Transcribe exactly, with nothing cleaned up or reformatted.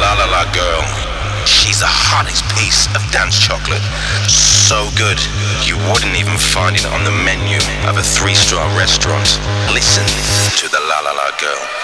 La La La Girl. She's the hottest piece of dance chocolate. So good, you wouldn't even find it on the menu of a three-star restaurant. Listen to the La La La Girl.